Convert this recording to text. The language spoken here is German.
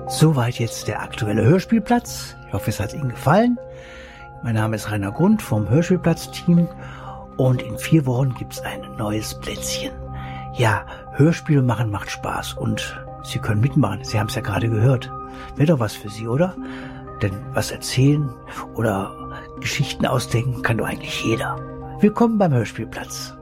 Soweit jetzt der aktuelle Hörspielplatz. Ich hoffe, es hat Ihnen gefallen. Mein Name ist Rainer Grund vom Hörspielplatz-Team und in 4 Wochen gibt's ein neues Plätzchen. Ja, Hörspiele machen macht Spaß und Sie können mitmachen. Sie haben es ja gerade gehört. Wäre doch was für Sie, oder? Denn was erzählen oder Geschichten ausdenken kann doch eigentlich jeder. Willkommen beim Hörspielplatz.